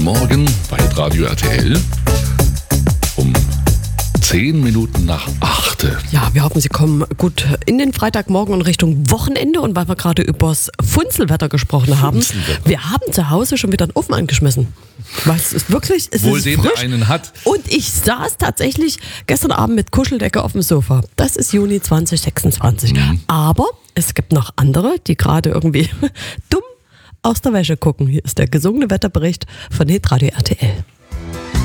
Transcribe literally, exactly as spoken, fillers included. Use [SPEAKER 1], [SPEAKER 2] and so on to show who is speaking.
[SPEAKER 1] Morgen bei Radio R T L um zehn Minuten nach acht.
[SPEAKER 2] Ja, wir hoffen, Sie kommen gut in den Freitagmorgen und Richtung Wochenende. Und weil wir gerade übers Funzelwetter gesprochen haben,
[SPEAKER 1] Funzelwetter.
[SPEAKER 2] wir haben zu Hause schon wieder einen Ofen angeschmissen. Weil es ist wirklich, es
[SPEAKER 1] Wohl
[SPEAKER 2] ist
[SPEAKER 1] den,
[SPEAKER 2] frisch.
[SPEAKER 1] der einen hat.
[SPEAKER 2] Und ich saß tatsächlich gestern Abend mit Kuscheldecke auf dem Sofa. Das ist Juni zwanzig sechsundzwanzig. Mhm. Aber es gibt noch andere, die gerade irgendwie dumm aus der Wäsche gucken. Hier ist der gesungene Wetterbericht von Hitradio R T L.